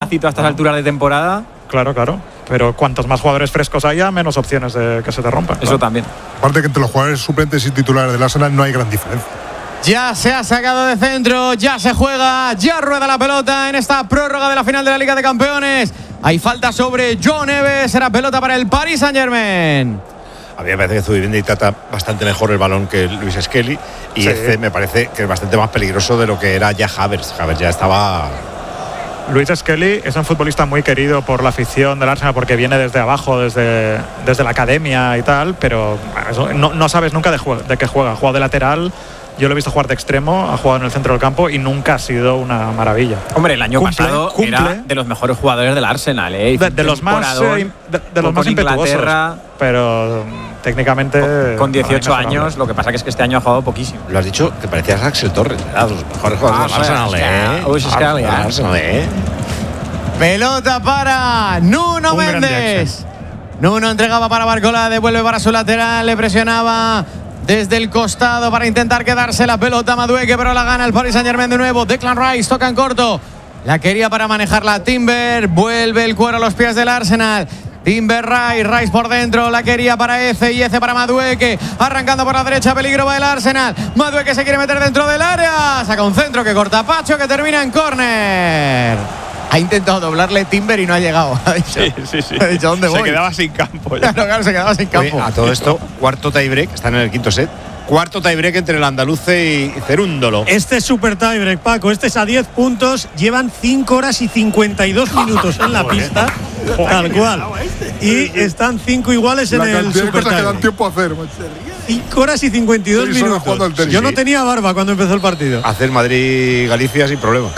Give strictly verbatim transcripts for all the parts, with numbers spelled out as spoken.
despacito a estas no. alturas de temporada. Claro, claro. Pero cuantos más jugadores frescos haya, menos opciones de que se te rompan. Eso claro. también. Aparte que entre los jugadores suplentes y titulares del Arsenal no hay gran diferencia. Ya se ha sacado de centro, ya se juega, ya rueda la pelota en esta prórroga de la final de la Liga de Campeones. Hay falta sobre Joao Neves, será pelota para el Paris Saint-Germain. A mí me parece que Zubimendi trata bastante mejor el balón que Luis Skelly y sí. este me parece que es bastante más peligroso de lo que era ya Havertz. Havertz ya estaba... Luis Skelly es un futbolista muy querido por la afición del Arsenal porque viene desde abajo, desde, desde la academia y tal, pero eso, no, no sabes nunca de, de qué juega. Ha jugado de lateral, yo lo he visto jugar de extremo, ha jugado en el centro del campo y nunca ha sido una maravilla. Hombre, el año cumple, pasado cumple. era de los mejores jugadores del Arsenal, ¿eh? De, de los más, eh, de, de los más impetuosos, pero técnicamente... Con, con dieciocho años, lo que pasa que es que este año ha jugado poquísimo. Lo has dicho, que parecías Axel Torres, era de los mejores jugadores ah, del Arsenal, ¿eh? Uy, es que ah, Arsenal, ¿eh? Pelota para Nuno Un Méndez. Nuno entregaba para Barcola, devuelve para su lateral, le presionaba desde el costado para intentar quedarse la pelota Madueke, pero la gana el Paris Saint-Germain de nuevo. Declan Rice toca en corto. La quería para manejarla Timber, vuelve el cuero a los pies del Arsenal. Timber, Rice, Rice por dentro, la quería para Eze y Eze para Madueke, arrancando por la derecha, peligro va el Arsenal. Madueke se quiere meter dentro del área, saca un centro que corta Pacho, que termina en córner. Ha intentado doblarle Timber y no ha llegado. Ha dicho, sí, sí, sí. Ha dicho, ¿dónde voy? Se quedaba sin campo. Ya. Claro, claro, se quedaba sin campo. Oye, a todo esto, cuarto tiebreak, están en el quinto set. Cuarto tiebreak entre el andaluce y Cerúndolo. Este es super tiebreak, Paco. Este es a diez puntos. Llevan cinco horas y cincuenta y dos minutos en la pista. Tal cual. Y están cinco iguales en el super tiebreak. Que dan tiempo a hacer. cinco horas y cincuenta y dos minutos. Yo no tenía barba cuando empezó el partido. Hacer Madrid-Galicia sin problema.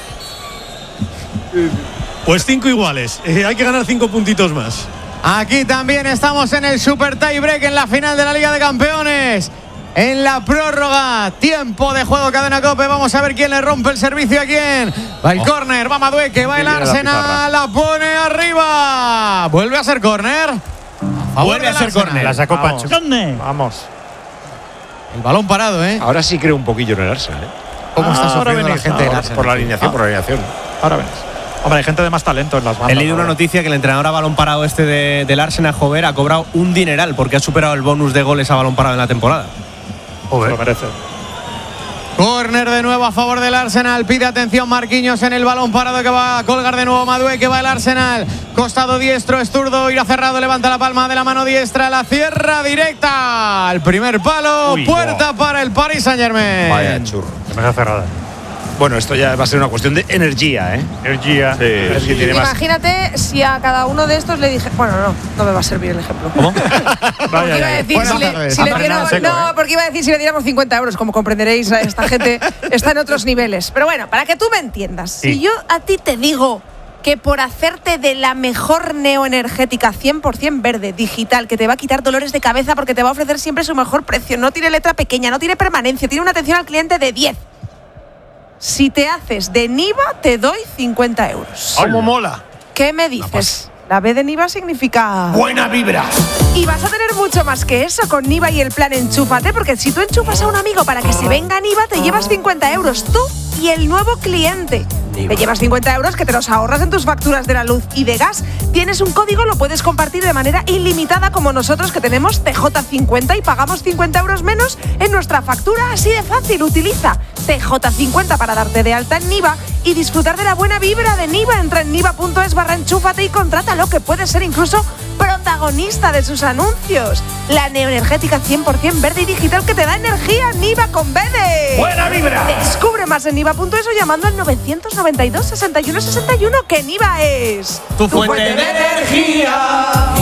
Pues cinco iguales. Eh, hay que ganar cinco puntitos más. Aquí también estamos en el super tiebreak en la final de la Liga de Campeones. En la prórroga, tiempo de juego, cadena Cope. Vamos a ver quién le rompe el servicio a quién. Va el oh. córner, va Madueke, va el Arsenal, la, la pone arriba. Vuelve a ser córner. Vuelve a ser córner. La sacó Vamos. Pacho. Vamos. El balón parado, ¿eh? Ahora sí creo un poquillo en el Arsenal, ¿eh? ¿Cómo ah, está sufriendo la gente del Arsenal? Por la alineación, ah. por la alineación. Ahora ves. Hombre, hay gente de más talento en las bandas. He leído una noticia que el entrenador a balón parado este de, del Arsenal, Jover, ha cobrado un dineral porque ha superado el bonus de goles a balón parado en la temporada. Joder. Lo merece. Córner de nuevo a favor del Arsenal. Pide atención Marquinhos en el balón parado que va a colgar de nuevo Madueke, que va el Arsenal. Costado diestro, es zurdo, irá cerrado, levanta la palma de la mano diestra, la cierra directa. Al primer palo, Uy, puerta wow. para el Paris Saint-Germain. Vaya churro. Se me ha cerrada. Bueno, esto ya va a ser una cuestión de energía, ¿eh? Energía. Sí, es que tiene Imagínate más. Si a cada uno de estos le dije. Bueno, no, no me va a servir el ejemplo. ¿Cómo? Porque iba a decir, si le, si le diéramos, seco, no, ¿eh? porque iba a decir si le diéramos cincuenta euros. Como comprenderéis, esta gente está en otros niveles. Pero bueno, para que tú me entiendas, sí. si yo a ti te digo que por hacerte de la mejor neoenergética cien por ciento verde, digital, que te va a quitar dolores de cabeza porque te va a ofrecer siempre su mejor precio, no tiene letra pequeña, no tiene permanencia, tiene una atención al cliente de diez. Si te haces de Niva, te doy cincuenta euros. ¿Cómo mola? ¿Qué me dices? La B de Niva significa... ¡buena vibra! Y vas a tener mucho más que eso con Niva y el plan Enchúfate, porque si tú enchufas a un amigo para que se venga a Niva, te llevas cincuenta euros tú y el nuevo cliente. Te llevas cincuenta euros que te los ahorras en tus facturas de la luz y de gas. Tienes un código, lo puedes compartir de manera ilimitada como nosotros que tenemos T J cincuenta y pagamos cincuenta euros menos en nuestra factura. Así de fácil, utiliza T J cincuenta para darte de alta en Niva y disfrutar de la buena vibra de Niva. Entra en niva.es barra enchúfate y contrátalo, que puede ser incluso protagonista de sus anuncios. La neoenergética cien por ciento verde y digital que te da energía. Niva con B de... ¡buena vibra! Descubre más en niva.es o llamando al novecientos noventa y dos, sesenta y uno, sesenta y uno, que Niva es... tu fuente, fuente de energía.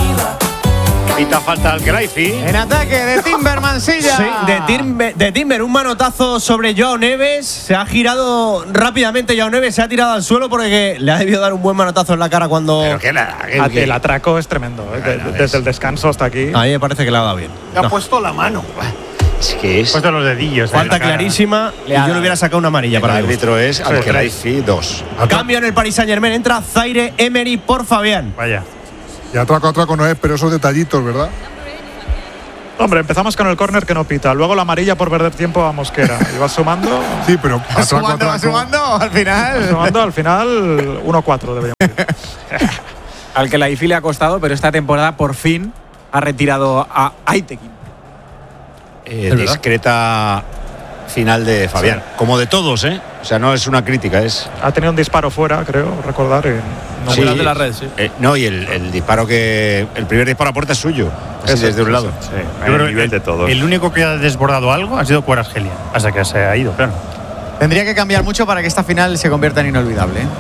Y te falta el Graifi. En ataque de Timber Mansilla. Sí, de, Timber, de Timber, un manotazo sobre Joao Neves. Se ha girado rápidamente Joao Neves, se ha tirado al suelo porque le ha debido dar un buen manotazo en la cara cuando... Pero que la, que, que el atraco es tremendo, ¿eh? de, de, desde el descanso hasta aquí. A mí me parece que le ha dado bien. Le ha no. puesto la mano. Es que es... Puesto los dedillos. Falta clarísima y yo le hubiera sacado una amarilla el para el árbitro es al Graifi dos. Cambio en el Paris Saint-Germain, entra Zaire Emery por Fabián. Vaya. Y atraco, atraco no es, pero esos detallitos, ¿verdad? Hombre, empezamos con el córner que no pita, luego la amarilla por perder tiempo a Mosquera. Y vas sumando. Sí, pero ¿Va sumando, va sumando? Al final. Va sumando, al final, uno cuatro deberíamos ir. Al que la I F I le ha costado, pero esta temporada por fin ha retirado a Aitekin. Eh, discreta final de Fabián. Sí. Como de todos, ¿eh? O sea, no es una crítica, es. Ha tenido un disparo fuera, creo, recordar. Y no sí, de la red, sí. Eh, no, y el, el disparo que. El primer disparo a puerta es suyo. Así desde un lado. Sí, sí. El nivel de todos. El único que ha desbordado algo ha sido Kvaratskhelia. Hasta que se ha ido, claro. Tendría que cambiar mucho para que esta final se convierta en inolvidable, ¿eh?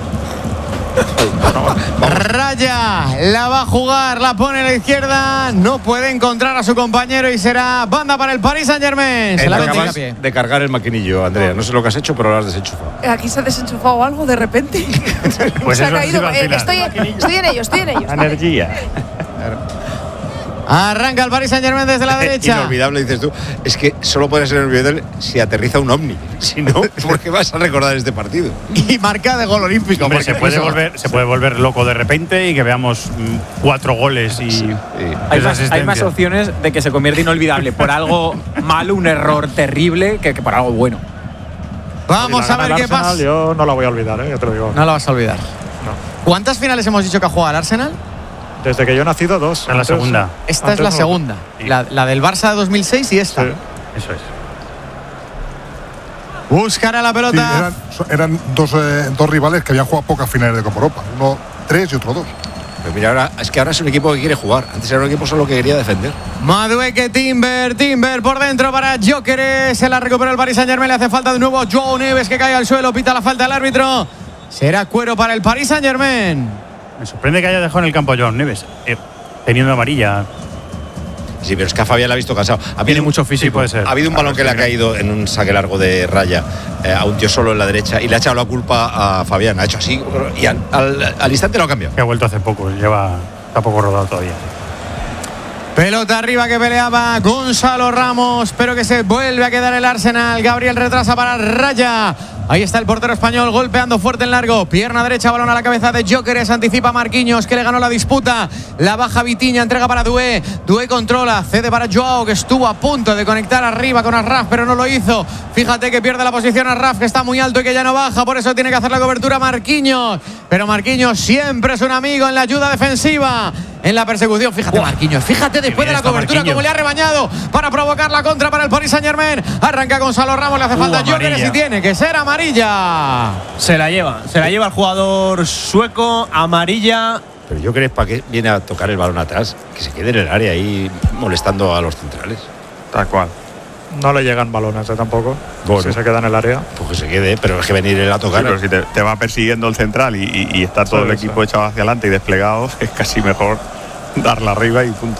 Raya, la va a jugar, la pone a la izquierda, no puede encontrar a su compañero y será banda para el Paris Saint-Germain. Se la acabas de cargar el maquinillo, Andrea. No sé lo que has hecho, pero lo has desenchufado. Aquí se ha desenchufado algo de repente. Pues se eso ha caído. Ha sido eh, estoy, estoy en ello, estoy en ello. Energía. Arranca el Paris Saint-Germain desde la derecha. Inolvidable, dices tú. Es que solo puede ser inolvidable si aterriza un ovni. Si no, ¿por qué vas a recordar este partido? Y marca de gol olímpico. Hombre, se puede, volver, se puede volver loco de repente y que veamos mm, cuatro goles y. Sí, sí. Hay, más, hay más opciones de que se convierta inolvidable por algo malo, un error terrible, que, que por algo bueno. Vamos a ver qué Arsenal, pasa. Yo no la voy a olvidar, ¿eh? Ya te lo digo. No la vas a olvidar. No. ¿Cuántas finales hemos dicho que ha jugado el Arsenal? Desde que yo he nacido, dos. En la segunda. Esta es la no. segunda. Sí. La, la del Barça de dos mil seis y esta. Sí. Eso es. Buscará la Sí, pelota. eran, eran dos, eh, dos rivales que habían jugado pocas finales de Copa Europa. Uno tres y otro dos. Pero mira, ahora, es que ahora es un equipo que quiere jugar. Antes era un equipo solo que quería defender. Madueque, Timber, Timber por dentro para Gyökeres. Se la recupera el Paris Saint-Germain. Le hace falta de nuevo Joao Neves, que cae al suelo. Pita la falta del árbitro. Será cuero para el Paris Saint-Germain. Me sorprende que haya dejado en el campo a Joao Neves, eh, teniendo amarilla. Sí, pero es que a Fabián la ha visto cansado. Ha Tiene habido, mucho físico. Sí, puede ser. Ha habido un balón que le ha caído en un saque largo de Raya eh, a un tío solo en la derecha y le ha echado la culpa a Fabián. Ha hecho así y al, al, al instante lo ha cambiado. Que ha vuelto hace poco, lleva está poco rodado todavía. Pelota arriba que peleaba Gonzalo Ramos, pero que se vuelve a quedar el Arsenal. Gabriel retrasa para Raya. Ahí está el portero español golpeando fuerte en largo. Pierna derecha, balón a la cabeza de Gyökeres. Anticipa Marquinhos, que le ganó la disputa. La baja Vitinha, entrega para Doué. Doué controla, cede para Joao, que estuvo a punto de conectar arriba con Arraf, pero no lo hizo. Fíjate que pierde la posición Arraf, que está muy alto y que ya no baja. Por eso tiene que hacer la cobertura Marquinhos. Pero Marquinhos siempre es un amigo en la ayuda defensiva. En la persecución, fíjate Marquinhos, fíjate después de la cobertura como le ha rebañado para provocar la contra para el Paris Saint-Germain. Arranca Gonzalo Ramos, le hace falta uh, Gyökeres y tiene que ser amarilla. Se la lleva, se la lleva el jugador sueco, amarilla. Pero Gyökeres, ¿para qué viene a tocar el balón atrás? Que se quede en el área ahí molestando a los centrales. Tal cual. No le llegan balones ¿eh? Tampoco. Bueno, si se queda en el área. Pues que se quede, pero es que venir él a tocar. Sí, pero si te, te va persiguiendo el central y, y, y está todo sí, el equipo sí. echado hacia adelante y desplegado, es casi mejor darla arriba y punto.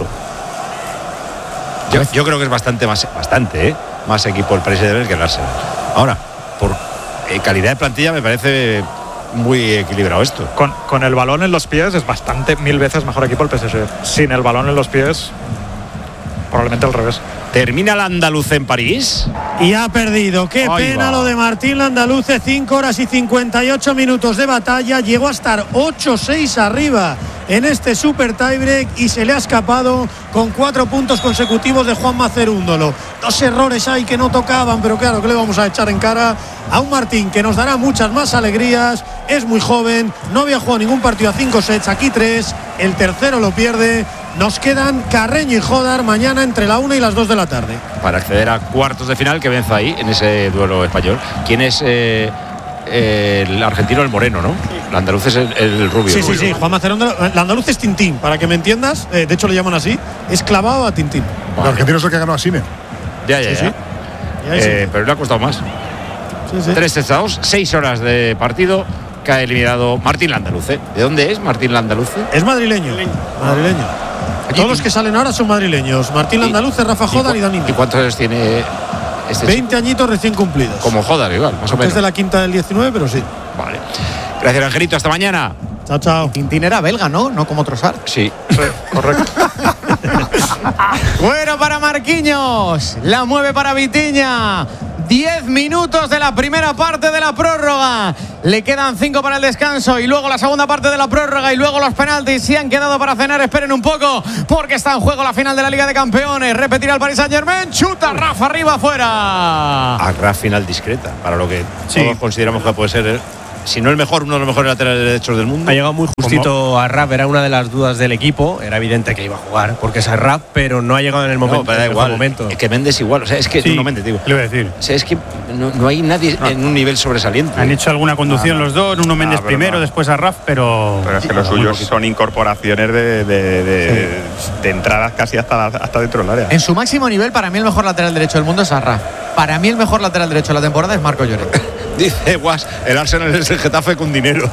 Yo, yo creo que es bastante más, bastante, ¿eh? más equipo el Paris Saint-Germain que el Arsenal. Ahora, por eh, calidad de plantilla me parece muy equilibrado esto. Con, con el balón en los pies es bastante, mil veces mejor equipo el P S G. Sin el balón en los pies, probablemente al revés. ¿Termina el andaluz en París? Y ha perdido. Qué Ahí pena va. lo de Martín Landaluce. cinco horas y cincuenta y ocho minutos de batalla. Llegó a estar ocho seis arriba en este super tiebreak y se le ha escapado con cuatro puntos consecutivos de Juanma Cerúndolo. Dos errores hay que no tocaban, pero claro, que le vamos a echar en cara a un Martín que nos dará muchas más alegrías. Es muy joven, no había jugado ningún partido a cinco sets, aquí tres, el tercero lo pierde. Nos quedan Carreño y Jodar mañana entre la una y las dos de la tarde. Para acceder a cuartos de final, que venza ahí en ese duelo español. ¿Quién es eh, eh, el argentino? El moreno, ¿no? El andaluz es el, el rubio. Sí, el sí, rubio. sí. Juan Macerón, el andaluz es Tintín, para que me entiendas. Eh, de hecho, le llaman así. Es clavado a Tintín. Vale. El argentino es el que ganó a Sinner. Ya, ya, sí, ya. sí. ya eh, pero le ha costado más. Sí, sí. Tres sets a dos, seis horas de partido. Que ha eliminado Martín Landaluce. ¿De dónde es Martín Landaluce? Es madrileño. Madrileño. madrileño. Todos los que salen ahora son madrileños. Martín Landaluce, Rafa Jodar y, y Danilo. ¿Y cuántos años tiene este veinte chico? Añitos recién cumplidos. Como Jodar, igual, más o menos. Es de la quinta del diecinueve, pero sí. Vale. Gracias, Angelito. Hasta mañana. Chao, chao. Tintín era belga, ¿no? No como Trossard. Sí. Sí, correcto. Bueno para Marquinhos. La mueve para Vitinha. diez minutos de la primera parte de la prórroga. Le quedan cinco para el descanso y luego la segunda parte de la prórroga y luego los penaltis. Si han quedado para cenar, esperen un poco porque está en juego la final de la Liga de Campeones. Repetirá el Paris Saint-Germain. Chuta Rafa arriba afuera. A gran final discreta, para lo que Sí. todos consideramos que puede ser, si no el mejor, uno de los mejores laterales derechos del mundo. Ha llegado muy justito a Raf, era una de las dudas del equipo. Era evidente que iba a jugar porque es Raf, pero no ha llegado en el momento. No, pero da en el igual. momento. Es que Méndez igual, o sea, es que Sí, no Méndez, digo. le iba a decir. O sea, es que no, no hay nadie en un nivel sobresaliente. Han hecho alguna conducción Ah, no. los dos, Nuno Méndez Ah, pero primero, no. después a Raf, pero. Pero es que los muy suyos poquito. son incorporaciones de, de, de, de entradas casi hasta, la- hasta dentro del área. En su máximo nivel, para mí el mejor lateral derecho del mundo es Arraf. Para mí el mejor lateral derecho de la temporada es Marco Lloret. Dice Guas, el Arsenal es el Getafe con dinero.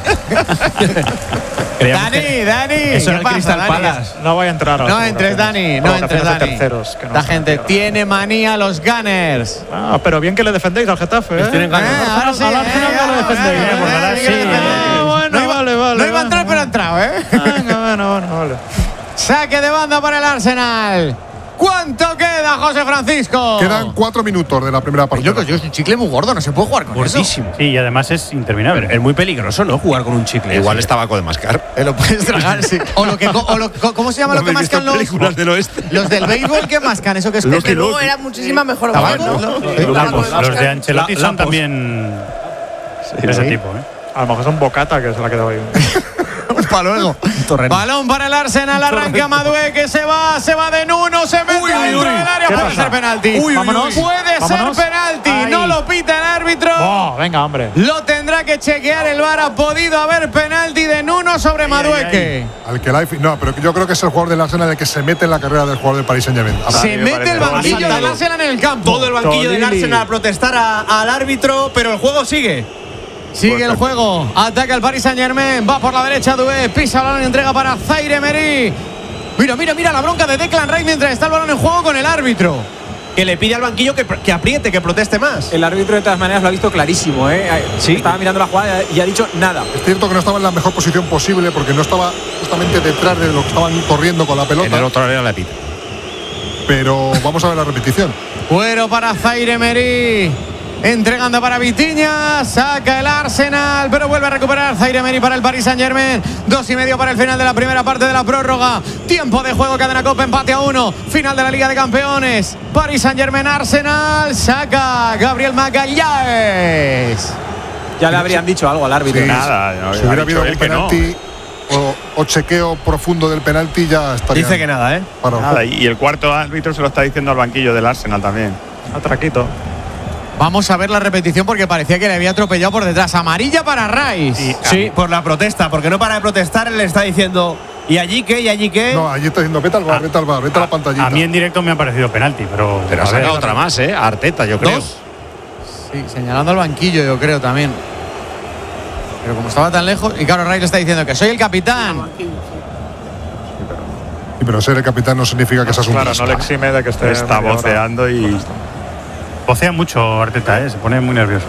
Creíamos Dani, que- Dani. Eso ¿qué era el pasa, Crystal Dani? Palace. No voy a entrar a No las entres, Dani, provocaciones. no entres, Provocaciones de Dani. terceros, que no La son gente tierras. tiene manía a los Gunners. Ah, pero bien que le defendéis al Getafe, ¿eh? tienen ganas. Eh, ahora sí, Al eh, Arsenal no ahora, lo defendéis. eh, ¿eh? Pues eh, ahora eh, sí. eh, Ah, bueno, no iba- vale, vale. No iba a entrar, vale. pero ha entrado, ¿eh? Venga, bueno, bueno, vale. Saque de banda para el Arsenal. ¿Cuánto queda, José Francisco? Quedan cuatro minutos de la primera Ay, partida. loco, yo es un chicle muy gordo, no se puede jugar con Gordísimo. Sí, y además es interminable. Es muy peligroso, ¿no? Jugar con un chicle. Igual así. es tabaco de mascar. eso. Te lo puedes tragar, sí. O lo que, o lo, ¿cómo se llama lo que habéis visto mascan los, películas del oeste? los del béisbol que mascan? ¿Eso que es? Desde luego era muchísima mejor. Tabaco, ¿no? ¿no? Sí, Sí, tabaco Lampos, de los mascar. de Ancelotti La- son Lampos. también de ese Sí. tipo, ¿eh? A lo mejor son bocata que se la ha quedado ahí. Para luego. Balón para el Arsenal, arranca Madué que se va, se va de Nuno, se mete Uy, dentro uy, del área, ¿qué puede pasa? ser penalti. Uy, uy, Vámonos. uy. Puede Vámonos. ser penalti, Ahí. no lo pita el árbitro. Oh, venga, hombre. Lo tendrá que chequear el V A R. Ha podido haber penalti de Nuno sobre Madueque. Al que la- no, pero yo creo que es el jugador del Arsenal el que se mete en la carrera del jugador del Paris Saint-Germain. A Se mí me mete parece el todo banquillo lindo. del Arsenal en el campo. Todo el banquillo del Tolili. Arsenal a protestar a- al árbitro, pero el juego sigue. Sigue el juego, ataca el Paris Saint-Germain, va por la derecha Doué, pisa el balón y entrega para Zaire Emery. Mira, mira, mira la bronca de Declan Rice mientras está el balón en juego con el árbitro. Que le pide al banquillo que, que apriete, que proteste más. El árbitro de todas maneras lo ha visto clarísimo, ¿eh? Sí. Estaba mirando la jugada y ha dicho nada. Es cierto que no estaba en la mejor posición posible porque no estaba justamente detrás de lo que estaban corriendo con la En el pelota, otro área la pita. pero vamos a ver la repetición. Cuero para Zaire Emery. Entregando para Vitinha, saca el Arsenal, pero vuelve a recuperar Zaire Emery para el Paris Saint-Germain. Dos y medio para el final de la primera parte de la prórroga. Tiempo de juego, cadena Copa, empate a uno. Final de la Liga de Campeones. Paris Saint-Germain, Arsenal, saca Gabriel Magalhães. Ya le habrían dicho algo al árbitro. Sí, Nada, no, si ha hubiera dicho habido él un que no. penalti o, o chequeo profundo del penalti ya estaría. Dice que nada, ¿eh? para el Nada, juego. y el cuarto árbitro se lo está diciendo al banquillo del Arsenal también. Atraquito. Vamos a ver la repetición porque parecía que le había atropellado por detrás. Amarilla para Rice. Sí, por la protesta, porque no para de protestar, él le está diciendo, ¿y allí qué? ¿Y allí qué? No, allí está diciendo, vete al bar, vete al bar, vete a la pantallita. A mí en directo me ha parecido penalti, pero. Pero ha a ver, sacado otra más, ¿eh? A Arteta, yo creo. ¿Dos? Sí, señalando al banquillo, yo creo también. Pero como estaba tan lejos, y claro, Rice le está diciendo que soy el capitán. Sí, pero ser el capitán no significa que seas un Claro, no le crack. exime de que esté. Está media hora. voceando y Vocea mucho Arteta, ¿eh? Se pone muy nervioso.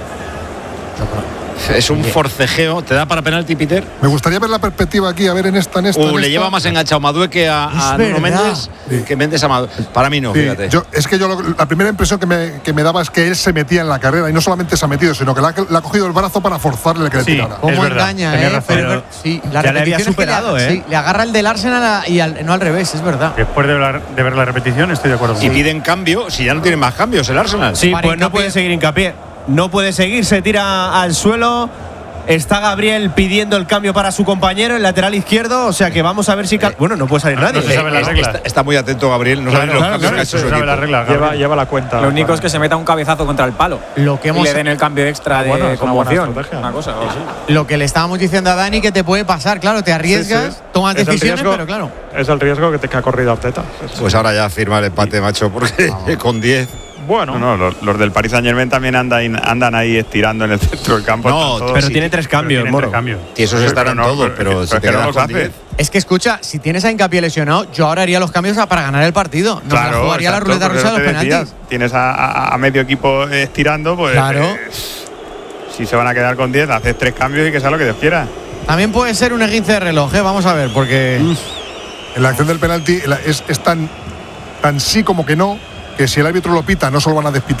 Es un forcejeo. ¿Te da para penalti, Peter? Me gustaría ver la perspectiva aquí, a ver en esta, en esta. Uh, en le esta. lleva más enganchado Madué que a, Es a Nuno verdad. Méndez. Sí. Que Méndez a Madué. Para mí no, Sí, fíjate. yo, es que yo lo- la primera impresión que me, que me daba es que él se metía en la carrera y no solamente se ha metido, sino que le ha, le ha cogido el brazo para forzarle que le Sí. tirara. ¿Cómo Es verdad, engaña, tenía eh? razón. Pero, Pero sí, la ya le había repetición es que superado, le, ¿eh? sí, le agarra el del Arsenal a- y al- no al revés, es verdad. Después de ver, de ver la repetición, estoy de acuerdo Y con piden cambio, si ya no tienen más cambios el Arsenal. Sí, Para pues no hincapié. puede seguir hincapié. No puede seguir, se tira al suelo. Está Gabriel pidiendo el cambio para su compañero, el lateral izquierdo. O sea que vamos a ver si. cal- Bueno, no puede salir nadie. no se sabe la Eh, regla. Está, está muy atento Gabriel, no sabe los Claro, cambios claro, que ha hecho se su sabe equipo. la regla. Lleva, Gabriel. lleva la cuenta. Lo único es que se meta un cabezazo contra el palo. Lo que Y hemos le den el cambio extra de bueno, es una buena conmoción. estrategia. Una cosa, o sí. Lo que le estábamos diciendo a Dani que te puede pasar, claro, te arriesgas, Sí, sí. tomas Es el decisiones, riesgo- pero claro. Es el riesgo que, te, que ha corrido Arteta. Sí, sí. Pues ahora ya firma el empate, macho, porque con diez. Bueno, No, no, los, los del Paris Saint Germain también andan, andan ahí estirando en el centro del campo. No, están todos- Pero Sí, tiene tres Pero cambios, tienen Moro. tres cambios. Y esos Sí, estarán pero no, todos, pero- pero, pero si es te que no quedas los con hace. diez. Es que escucha, si tienes a Hincapié lesionado, yo ahora haría los cambios para ganar el partido. No me la jugaría la exacto, ruleta porque rusa de los lo que penaltis. decías, tienes a, a- a medio equipo estirando, pues Claro. eh, si se van a quedar con diez, haces tres cambios y que sea lo que Dios quiera. También puede ser un esguince de reloj, ¿eh? Vamos a ver, porque. En la acción del penalti la- es, es tan, tan sí como que no, que si el árbitro lo pita no se lo van a despitar.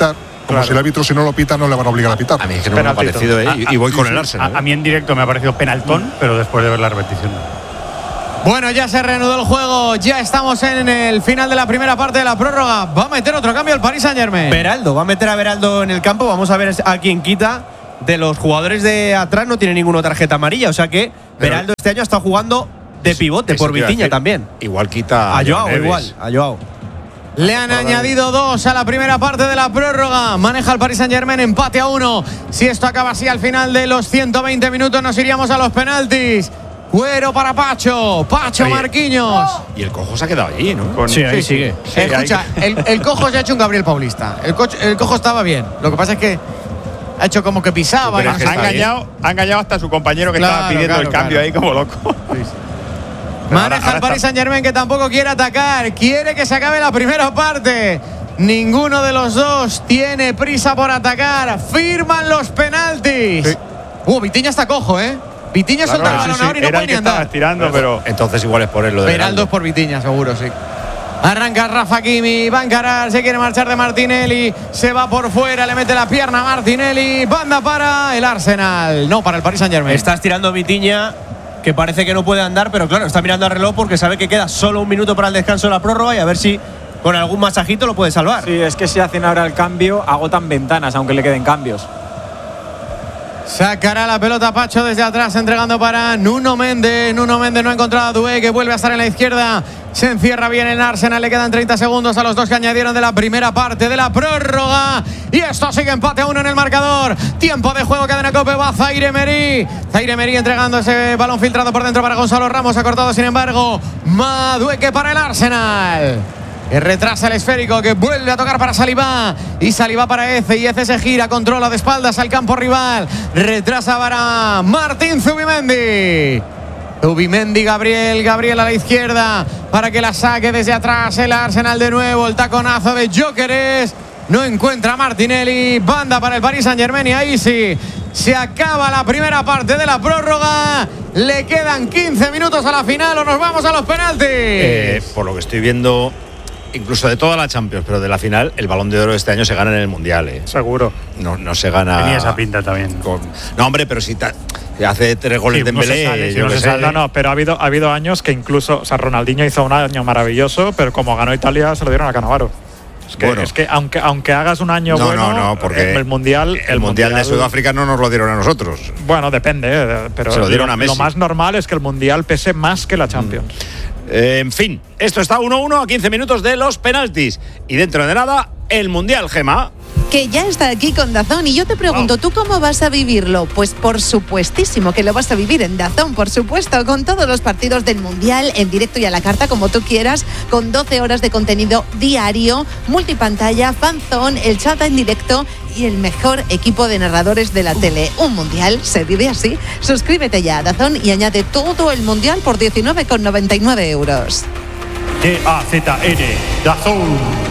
Como Claro. si el árbitro, si no lo pita, no le van a obligar a pitar. A mí es que no me ha parecido, ¿eh? Y, y voy con el Arsenal. A, a mí en directo me ha parecido penaltón, pero después de ver la repetición. Bueno, ya se reanudó el juego, ya estamos en el final de la primera parte de la prórroga. Va a meter otro cambio el Paris Saint-Germain. Beraldo, va a meter a Beraldo en el campo. Vamos a ver a quién quita. De los jugadores de atrás no tiene ninguna tarjeta amarilla, o sea que Pero Beraldo este año está jugando de pivote Eso por te iba a Vitinha decir. también. Igual quita A Joao, Neves. igual, a Joao. Le han añadido dos a la primera parte de la prórroga. Maneja el Paris Saint-Germain, empate a uno. Si esto acaba así al final de los ciento veinte minutos, nos iríamos a los penaltis. Cuero para Pacho. Pacho Oye. Marquinhos. Y el cojo se ha quedado allí, ¿no? Con- Sí, ahí sigue. Sí, Escucha, el, el cojo se ha hecho un Gabriel Paulista. El, coche- el cojo estaba bien. Lo que pasa es que ha hecho como que pisaba. Pero y es que no ha sé qué. engañado, ha engañado hasta a su compañero que Claro, estaba pidiendo claro, el cambio claro. ahí como loco. Maneja ahora el Paris está- Saint-Germain, que tampoco quiere atacar. Quiere que se acabe la primera parte. Ninguno de los dos tiene prisa por atacar. Firman los penaltis. Sí. Uh, Vitinha está cojo, ¿eh? Vitinha Claro, suelta el sí, balón sí, ahora y no era puede el ni que estaba andar. estirando, pero Entonces igual es por él lo de Beraldo es por Vitinha, seguro, sí. Arranca Rafa Kimi, va a encarar, se quiere marchar de Martinelli, se va por fuera, le mete la pierna a Martinelli, banda para el Arsenal, no, para el Paris Saint-Germain. Está estirando Vitinha, que parece que no puede andar, pero claro, está mirando al reloj porque sabe que queda solo un minuto para el descanso de la prórroga y a ver si con algún masajito lo puede salvar. Sí, es que si hacen ahora el cambio, agotan ventanas, aunque le queden cambios. Sacará la pelota Pacho desde atrás, entregando para Nuno Méndez. Nuno Méndez no ha encontrado a Doué, que vuelve a estar en la izquierda. Se encierra bien en Arsenal. Le quedan treinta segundos a los dos que añadieron de la primera parte de la prórroga. Y esto sigue empate a uno en el marcador. Tiempo de juego, cadena Cope. Va Zaire Emery. Zaire Emery entregando ese balón filtrado por dentro para Gonzalo Ramos. Ha cortado, sin embargo, Madueque para el Arsenal. Que retrasa el esférico, que vuelve a tocar para Saliba. Y Saliba para Eze. Y Eze se gira, controla de espaldas al campo rival. Retrasa para Martín Zubimendi. Zubimendi, Gabriel. Gabriel a la izquierda para que la saque desde atrás el Arsenal de nuevo. El taconazo de Gyökeres. No encuentra a Martinelli. Banda para el Paris Saint-Germain. Y ahí sí, se acaba la primera parte de la prórroga. Le quedan quince minutos a la final o nos vamos a los penaltis. Eh, por lo que estoy viendo, incluso de toda la Champions, pero de la final, el Balón de Oro de este año se gana en el Mundial. Eh. Seguro. No, no se gana. Tenía esa pinta también. Con, no, hombre, pero si, ta, si hace tres goles Sí, de no se Dembélé, sale, sí, yo no qué se sé. sale. No, no, pero ha habido, ha habido años que incluso, o sea, Ronaldinho hizo un año maravilloso, pero como ganó Italia, se lo dieron a Cannavaro. Es que, Bueno. es que aunque, aunque hagas un año No, bueno, no, no, porque el mundial, el, mundial, de Sudáfrica no nos lo dieron a nosotros. Bueno, depende, eh, pero Se lo dieron a Messi. Lo más normal es que el mundial pese más que la Champions. Eh, en fin, esto está uno a uno a quince minutos de los penaltis. Y dentro de nada, el Mundial, Gema. Que ya está aquí con DAZN y yo te pregunto, ¿tú cómo vas a vivirlo? Pues por supuestísimo que lo vas a vivir en DAZN, por supuesto, con todos los partidos del Mundial en directo y a la carta, como tú quieras, con doce horas de contenido diario, multipantalla, fanzone, el chat en directo y el mejor equipo de narradores de la tele. Un Mundial se vive así. Suscríbete ya a DAZN y añade todo el Mundial por diecinueve con noventa y nueve euros. D A Z N, DAZN.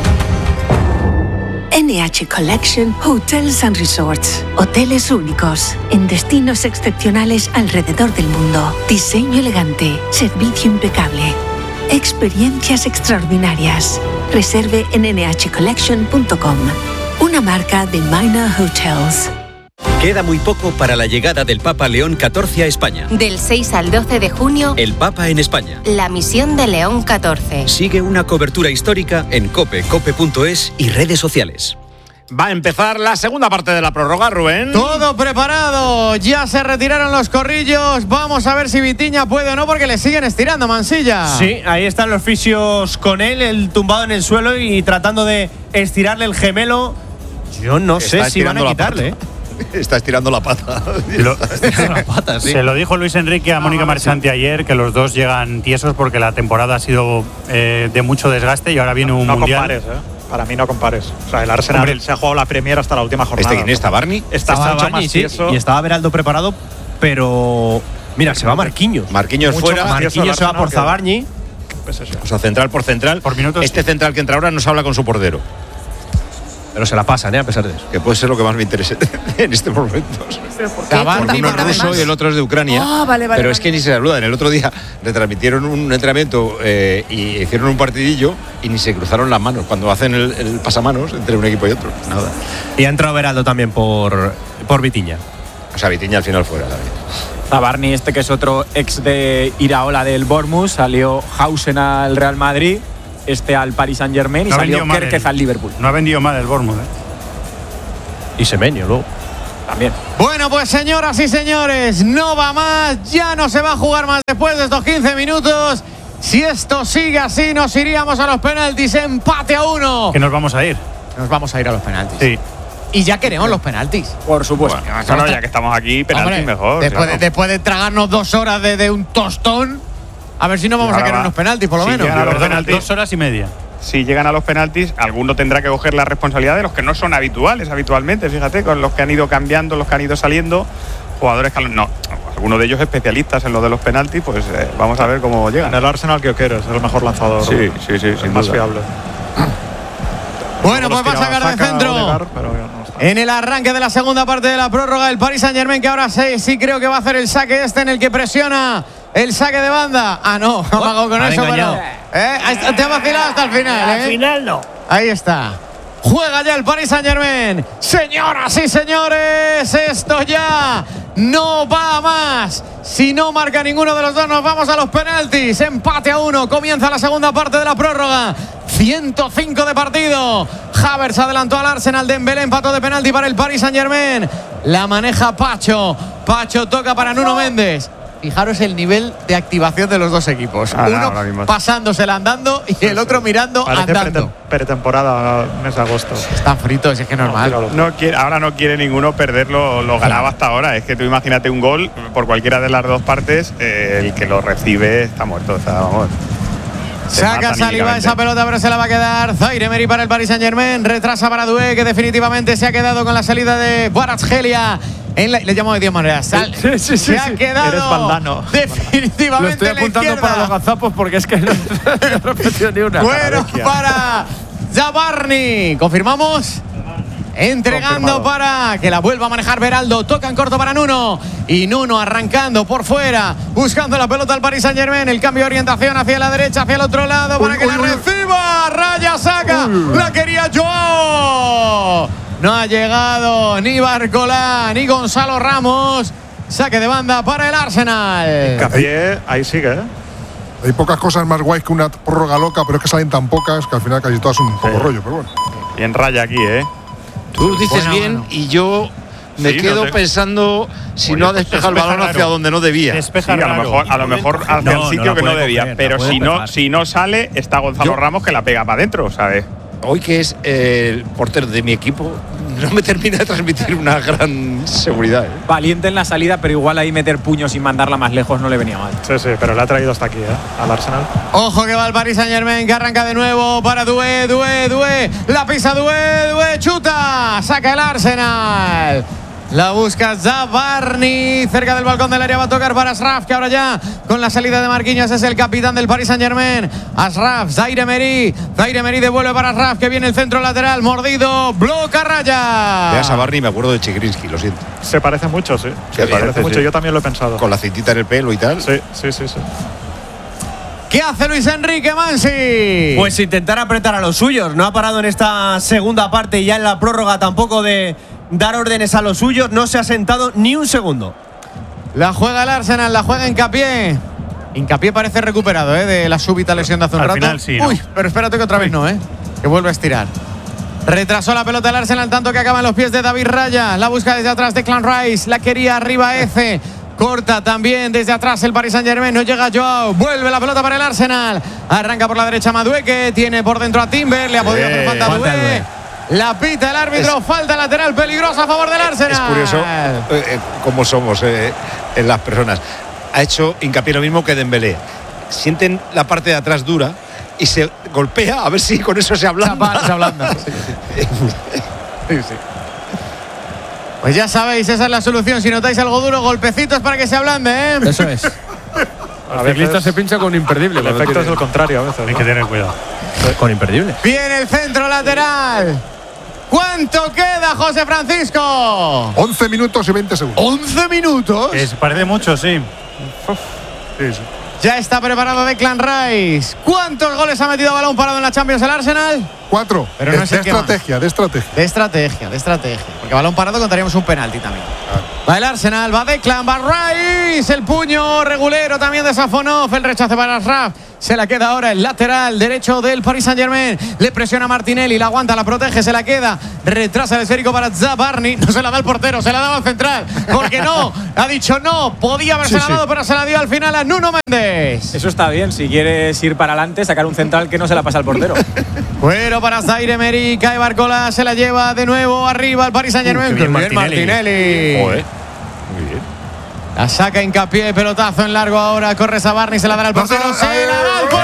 N H Collection Hotels and Resorts. Hoteles únicos en destinos excepcionales alrededor del mundo. Diseño elegante, servicio impecable, experiencias extraordinarias. Reserve en N H collection punto com. Una marca de Minor Hotels. Queda muy poco para la llegada del Papa León catorce a España. Del seis al doce de junio, El Papa en España. la misión de León catorce. Sigue una cobertura histórica en cope, cope punto es y redes sociales. Va a empezar la segunda parte de la prórroga, Rubén. Todo preparado, ya se retiraron los corrillos. Vamos a ver si Vitinha puede o no, porque le siguen estirando, Mansilla. Sí, ahí están los fisios con él, el tumbado en el suelo y tratando de estirarle el gemelo. Yo no Está sé si van a estirando la quitarle. ¿eh? Está estirando la pata. Lo- Pata, sí. Se lo dijo Luis Enrique a Mónica Marchante ayer, que los dos llegan tiesos porque la temporada ha sido eh, de mucho desgaste y ahora viene un No mundial. compares, ¿eh? Para mí no compares. O sea, el Arsenal Hombre, se ha jugado la Premier hasta la última jornada. ¿Este quién está, Barney? Está Estaba mucho Barney, más sí, tieso. y estaba Beraldo preparado, pero mira, se va Marquinhos. Marquinhos Mucho fuera. más tieso el Marquinhos se va Arsenal por que- Zabarni. Pues eso. O sea, central por central. Por minutos. Este central que entra ahora no se habla con su portero. Pero se la pasan, ¿eh? A pesar de eso. Que puede ser lo que más me interese en este momento. Porque uno es ruso y el otro es de Ucrania. Ah, vale, vale, pero es vale. que ni se saludan. El otro día retransmitieron un entrenamiento eh, y hicieron un partidillo y ni se cruzaron las manos cuando hacen el, el pasamanos entre un equipo y otro. Nada. Y ha entrado Beraldo también por, por Vitiña. O sea, Vitiña al final fuera también. Zabarni, este que es otro ex de Iraola del Bournemouth, salió Hausen al Real Madrid, este al Paris Saint Germain y No ha salió vendido mal Kerkez el- al Liverpool. No ha vendido mal el Bournemouth, ¿eh? Y Semenyo luego. También. Bueno, pues señoras y señores, no va más, ya no se va a jugar más después de estos quince minutos. Si esto sigue así, nos iríamos a los penaltis, empate a uno. Que nos vamos a ir. Nos vamos a ir a los penaltis. Sí. Y ya queremos los penaltis. Por supuesto. Bueno, bueno, ya que estamos aquí, penalti Hombre, mejor. Después, claro. de, después de tragarnos dos horas de, de un tostón, a ver si no vamos Y a ahora querer va. unos penaltis, por lo Sí, menos. llegan a los Perdona, penaltis. dos horas y media. Si llegan a los penaltis, alguno tendrá que coger la responsabilidad de los que no son habituales habitualmente, fíjate, con los que han ido cambiando, los que han ido saliendo, jugadores que no, algunos de ellos especialistas en lo de los penaltis, pues eh, vamos a ver cómo llegan. En el Arsenal que quiero, es el mejor lanzador. Sí, sí, sí, el sin más duda. fiable. Bueno, Luego pues los va a tiraba sacar de Saka, centro. Odegaard, pero ya no está. En el arranque de la segunda parte de la prórroga, el Paris Saint Germain, que ahora sí, sí creo que va a hacer el saque este en el que presiona el saque de banda. Ah, no, amago con Ha eso, engañado. pero. ¿eh? Ahí está, te ha vacilado hasta el final, ¿eh? Al final no. Ahí está. Juega ya el Paris Saint Germain. Señoras y señores, esto ya no va a más. Si no marca ninguno de los dos, nos vamos a los penaltis. Empate a uno. Comienza la segunda parte de la prórroga. ciento cinco de partido. Havertz adelantó al Arsenal. Dembélé empató de penalti para el Paris Saint Germain. La maneja Pacho. Pacho toca para Nuno Méndez. Fijaros el nivel de activación de los dos equipos. Ah, no, Uno ahora mismo. pasándosela andando y el otro mirando Parece andando. prete- pretemporada, mes de agosto. Están fritos, es que es normal. tíralo. No quiere, ahora no quiere ninguno perder lo, lo ganado hasta ahora. Es que tú imagínate un gol por cualquiera de las dos partes, eh, el que lo recibe está muerto. O sea, vamos. Se Saca mata Saliba anímicamente. esa pelota, pero se la va a quedar Zaire Emery para el Paris Saint Germain. Retrasa para Doué, que definitivamente se ha quedado con la salida de Kvaratskhelia. En la, le llamo de diez maneras. Sal- Sí, sí, sí, se ha sí. quedado Eres Valdano. definitivamente Lo estoy en la apuntando izquierda. para los gazapos porque es que no he repetido ni una. Bueno, para Zabarni. ¿Confirmamos? Entregando Confirmado. para que la vuelva a manejar Beraldo. Toca en corto para Nuno. Y Nuno arrancando por fuera. Buscando la pelota al Paris Saint Germain. El cambio de orientación hacia la derecha, hacia el otro lado. Para Uy, que uy, la uy. reciba. Raya saca. La quería Joao. No ha llegado ni Barcolá ni Gonzalo Ramos. Saque de banda para el Arsenal. Capié, ahí sigue, ¿eh? Hay pocas cosas más guays que una prórroga loca, pero es que salen tan pocas que al final casi todas son un poco rollo, pero bueno. Bien raya aquí, ¿eh? Tú dices Buena bien mano. y yo me Sí, quedo no te- pensando si Oye, no ha pues despejado el despeja balón hacia raro. donde no debía. Sí, Despeja a lo raro. mejor, a lo mejor hacia No, el no sitio la que no puede debía. coger, la pero puede si no, despejar. si no sale, está Gonzalo Yo- Ramos que la pega para adentro, ¿sabes? Hoy que es eh, el portero de mi equipo, no me termina de transmitir una gran seguridad. ¿eh? Valiente en la salida, pero igual ahí meter puños y mandarla más lejos no le venía mal. Sí, sí, pero le ha traído hasta aquí, ¿eh? Al Arsenal. Ojo que va el Paris Saint Germain, que arranca de nuevo para Doué, Doué, Doué. La pisa Doué, Doué, chuta. Saca el Arsenal. La busca Zabarni. Cerca del balcón del área va a tocar para Ashraf, que ahora ya con la salida de Marquinhos es el capitán del Paris Saint Germain. Ashraf, Zaire Emery. Zaire Emery devuelve para Ashraf, que viene el centro lateral. Mordido, bloca raya. Veas a Barney, me acuerdo de Chigrinsky, lo siento. Se parece mucho, sí. Se Se parece parece, mucho, sí. yo también lo he pensado. Con la cintita en el pelo y tal. Sí, sí, sí, sí. ¿Qué hace Luis Enrique Mansi? Pues intentar apretar a los suyos. No ha parado en esta segunda parte y ya en la prórroga tampoco de dar órdenes a los suyos. No se ha sentado ni un segundo. La juega el Arsenal, la juega Hincapié. Hincapié parece recuperado, ¿eh? De la súbita lesión de hace un Al rato. final sí, ¿no? Uy, pero espérate que otra vez no, ¿eh? Que vuelve a estirar. Retrasó la pelota el Arsenal, tanto que acaba en los pies de David Raya. La busca desde atrás de Clan Rice. La quería arriba Eze. Corta también desde atrás el Paris Saint Germain. No llega Joao. Vuelve la pelota para el Arsenal. Arranca por la derecha Madueque. Tiene por dentro a Timber. Le ha podido hacer falta a falta Doué. Doué. La pita el árbitro. Es- falta lateral peligrosa a favor del Arsenal. Es curioso eh, eh, cómo somos eh, en las personas. Ha hecho hincapié lo mismo que Dembélé. Sienten la parte de atrás dura y se golpea a ver si con eso se ablanda. Se ablanda. Sí, sí. Pues ya sabéis, esa es la solución. Si notáis algo duro, golpecitos para que se ablande, ¿eh? Eso es. A El ciclista veces se pincha con imperdible. el cuando efecto es tiene- el contrario a veces. Hay ¿no? que tener cuidado. Con imperdible. Viene el centro lateral. ¿Cuánto queda, José Francisco? once minutos y veinte segundos. ¿once minutos? Es, parece mucho, sí. Sí, sí. Ya está preparado Declan Rice. ¿Cuántos goles ha metido a balón parado en la Champions el Arsenal? Cuatro. Pero de, no es de el que más. estrategia, de estrategia. De estrategia, de estrategia. Porque balón parado contaríamos un penalti también. Va el Arsenal, va Declan, va Rice. El puño regulero también de Safonov. El rechace para Ashraf. Se la queda ahora el lateral derecho del Paris Saint-Germain. Le presiona Martinelli, la aguanta, la protege, se la queda. Retrasa el esférico para Zabarni. No se la da al portero, se la daba al central. Porque no, ha dicho no. Podía haberse Sí, la sí. dado, pero se la dio al final a Nuno Méndez. Eso está bien, si quieres ir para adelante, sacar un central que no se la pasa al portero. Bueno, para Zaire Emery, cae Barcola, se la lleva de nuevo arriba al Paris Saint-Germain. Uh, qué bien Martinelli. Martinelli. Joder. Muy bien. La saca hincapié, pelotazo en largo ahora. Corre Sabarni, se la dará al portero. ¡Se la da al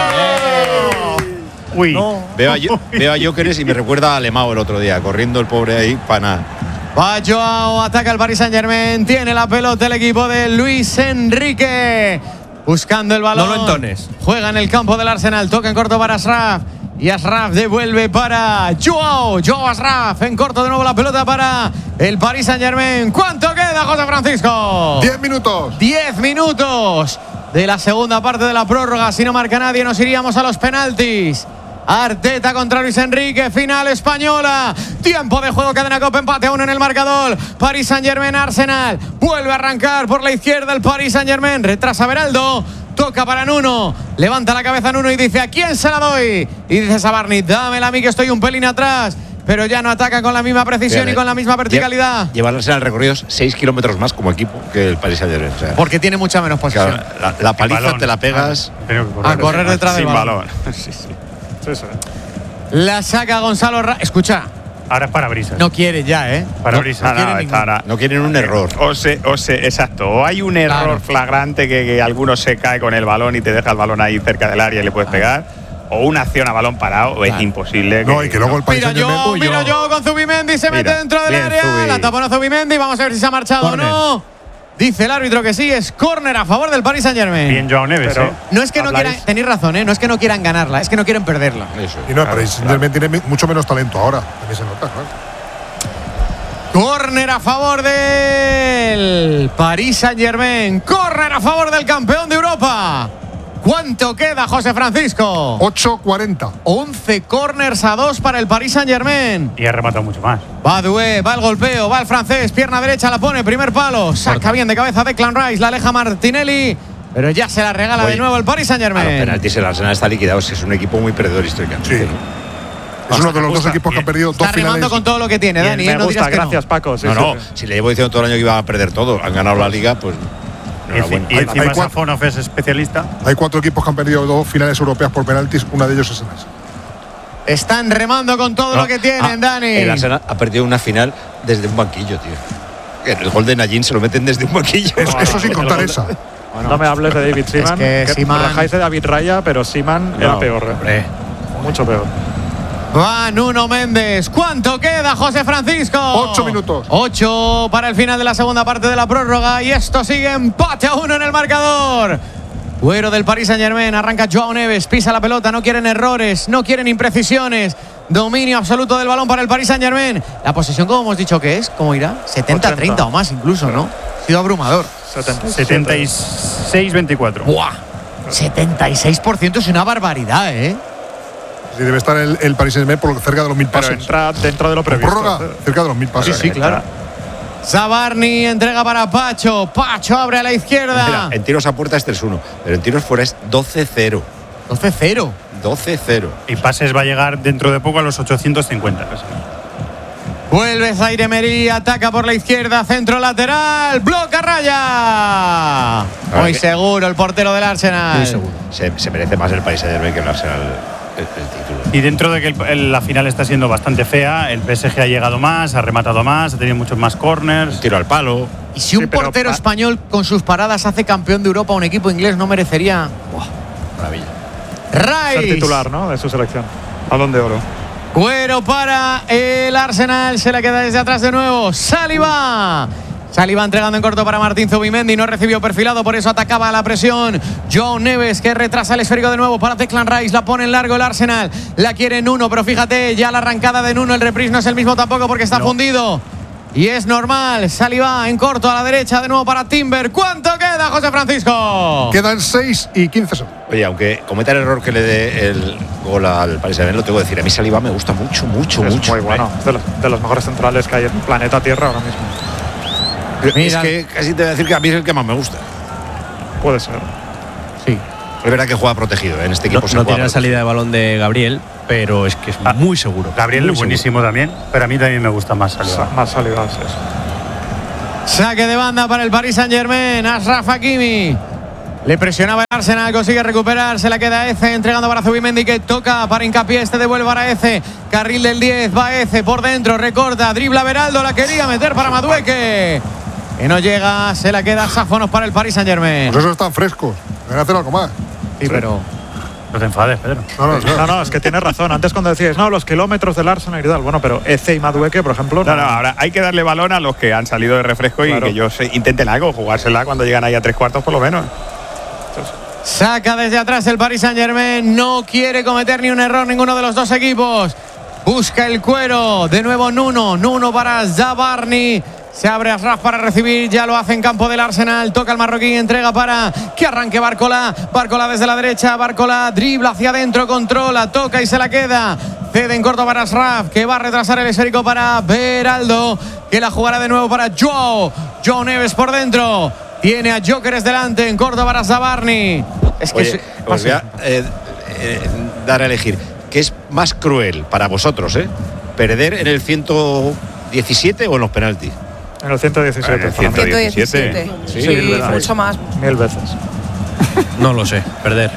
portero! Uy. No. Veo a, Yo- veo a Jóqueres y me recuerda a Alemão el otro día, corriendo el pobre ahí para nada. Va Joao, ataca el Paris Saint-Germain. Tiene la pelota el equipo de Luis Enrique. Buscando el balón. No lo entones. Juega en el campo del Arsenal. Toca en corto para Ashraf. Y Ashraf devuelve para Joao. Joao Ashraf. En corto de nuevo la pelota para el Paris Saint-Germain. ¿Cuánto queda, José Francisco? Diez minutos. Diez minutos de la segunda parte de la prórroga. Si no marca nadie, nos iríamos a los penaltis. Arteta contra Luis Enrique, final española. Tiempo de juego, cadena Copa, empate a uno en el marcador. Paris Saint-Germain, Arsenal. Vuelve a arrancar por la izquierda el Paris Saint-Germain. Retrasa Beraldo. Toca para Nuno. Levanta la cabeza Nuno y dice: ¿a quién se la doy? Y dice Sabarni: dámela a mí que estoy un pelín atrás. Pero ya no ataca con la misma precisión Fíjate, y con la misma verticalidad. Llevarse al recorrido seis kilómetros más como equipo que el Paris Saint-Germain. O sea, Porque tiene mucha menos posesión. claro, la, la paliza balón. te la pegas. Tengo que correr. A correr detrás del Sin balón. balón. Sí, sí. Sí, sí. La saca Gonzalo Ra Escucha, Ahora es parabrisas. no quiere ya, ¿eh? Parabrisas. Ah, no, quiere está ahora. No quieren un error. O se, o se, exacto. O hay un error Claro. flagrante que, que alguno se cae con el balón y te deja el balón ahí cerca del área y le puedes pegar. O una acción a balón parado. O es Claro. imposible. No, y que luego el Paris Mira yo, Saint-Germain. mira yo con Zubimendi, se mete Mira, dentro del bien, área. Zubi. La tapona Zubimendi, vamos a ver si se ha marchado Córner. o no. Dice el árbitro que sí, es córner a favor del Paris Saint-Germain. Bien, Joao Neves, Pero- ¿eh? No es que no Habláis- quieran, tenéis razón, ¿eh? No es que no quieran ganarla, es que no quieren perderla. Eso. Y no, el Paris Saint-Germain tiene mucho menos talento ahora. También se nota, claro. Córner a favor del Paris Saint-Germain. Córner a favor del campeón de Europa. ¿Cuánto queda, José Francisco? ocho cuarenta. once corners a dos para el Paris Saint-Germain. Y ha rematado mucho más. Va Doué, va el golpeo, va el francés, pierna derecha, la pone, primer palo, saca bien de cabeza Declan Rice, la aleja Martinelli, pero ya se la regala Oye, de nuevo el Paris A los Saint-Germain. penaltis el Arsenal está liquidado. Es que es un equipo muy perdedor históricamente. Sí. ¿no? Es uno de los dos gusta. equipos que han perdido dos Está remando finales. con todo lo que tiene, Bien, Dani, me ¿eh? No gusta, digas que no. gracias, Paco. Sí, no, sí, no. sí. Si le llevo diciendo todo el año que iba a perder todo, han ganado la liga, pues. Y, enhorabuena. y Hay- encima hay cuatro- Safonov es especialista. Hay cuatro equipos que han perdido dos finales europeas por penaltis. Una de ellos es en esa. Están remando con todo No, lo que tienen, ah, Dani. El Arsenal ha perdido una final desde un banquillo, tío. El gol de Najin se lo meten desde un banquillo. Eso, eso sin contar esa. No me hables de David Seaman. que Seaman- rajáis de David Raya, pero Seaman era No, peor. ¿eh? hombre. Mucho peor. Va Nuno Méndez. ¿Cuánto queda, José Francisco? Ocho minutos. Ocho para el final de la segunda parte de la prórroga. Y esto sigue empate a uno en el marcador. Güero del Paris Saint-Germain. Arranca Joao Neves. Pisa la pelota. No quieren errores. No quieren imprecisiones. Dominio absoluto del balón para el Paris Saint-Germain. La posesión, como hemos dicho que es, ¿cómo irá? setenta a treinta o más incluso, ¿no? Ha sido abrumador. setenta y seis veinticuatro. ¡Buah! setenta y seis por ciento es una barbaridad, ¿eh? Sí, debe estar el, el Paris Saint-Germain por cerca de los mil Pero pases. entra dentro de lo Con previsto. prórroga, cerca de los mil pases. Sí, sí, claro. Zabarni entrega para Pacho. Pacho abre a la izquierda. Mira, en tiros a puerta es tres uno, pero en tiros fuera es doce cero. doce cero. doce cero. Y pases va a llegar dentro de poco a los ochocientos cincuenta. Vuelve Zaire Emery, ataca por la izquierda, centro lateral, bloca raya. Muy que- seguro el portero del Arsenal. Se, se merece más el Paris Saint-Germain que el Arsenal el, el título. Y dentro de que el- el- la final está siendo bastante fea, el P S G ha llegado más, ha rematado más, ha tenido muchos más corners. Tiro al palo. Y si un Sí, pero portero pa- español con sus paradas hace campeón de Europa, un equipo inglés no merecería. Maravilla. Ser Rice. titular, ¿no? De su selección. Balón de oro. Cuero para el Arsenal. Se la queda desde atrás de nuevo. Saliba. Saliba entregando en corto para Martín Zubimendi, no recibió perfilado, por eso atacaba a la presión. Joao Neves, que retrasa el esférico de nuevo para Declan Rice, la pone en largo el Arsenal, la quiere Nuno, pero fíjate, ya la arrancada de Nuno, el reprise no es el mismo tampoco porque está no. fundido. Y es normal, Saliba en corto a la derecha, de nuevo para Timber. ¿Cuánto queda, José Francisco? Quedan seis y quince segundos. Oye, aunque cometa el error que le dé el gol al Paris Saint-Germain, lo tengo que decir, a mí Saliba me gusta mucho, mucho, es mucho. muy bueno, es de los, de los mejores centrales que hay en el planeta Tierra ahora mismo. Mira. Es que casi te voy a decir que a mí es el que más me gusta. Puede ser. Sí. Es verdad que juega protegido, ¿eh? En este equipo no, se no juega tiene la salida de balón de Gabriel, pero es que es ah, muy seguro. Gabriel muy es buenísimo seguro. también, pero a mí también me gusta más Saliba. Más Saliba, sí. Saque de banda para el Paris Saint-Germain. Achraf Hakimi. Le presionaba el Arsenal, consigue recuperar, se la queda Eze, entregando para Zubimendi, que toca para Hincapié, este devuelve para Eze, carril del diez, va Eze por dentro, recorta, dribla Beraldo, la quería meter para Madueque, que no llega, se la queda Sáfonos para el Paris Saint-Germain. Pues eso están frescos, deben hacer algo más. Sí, pero... No te enfades, Pedro. No, no, no, no, es que tienes razón. Antes cuando decías, no, los kilómetros del Arsenal y tal. Bueno, pero Eze y Madueke, por ejemplo. No, no, no, ahora hay que darle balón a los que han salido de refresco claro. y que ellos intenten algo, jugársela cuando llegan ahí a tres cuartos por lo menos. Entonces. Saca desde atrás el Paris Saint-Germain. No quiere cometer ni un error ninguno de los dos equipos. Busca el cuero. De nuevo Nuno. Nuno para Zabarni. Se abre Achraf para recibir, ya lo hace en campo del Arsenal, toca el marroquí, entrega para que arranque Barcola, Barcola desde la derecha, Barcola dribla hacia adentro, controla, toca y se la queda, cede en corto para Achraf, que va a retrasar el esférico para Beraldo, que la jugará de nuevo para Joao, Joao Neves por dentro, tiene a Gyökeres delante, en corto para Zabarni. Es que Oye, se... os voy a eh, eh, dar a elegir, ¿qué es más cruel para vosotros, eh? ¿Perder en el ciento diecisiete o en los penaltis? En el ciento diecisiete. En el ciento diecisiete. Sí, sí, sí mucho más. Mil veces. No lo sé, perder.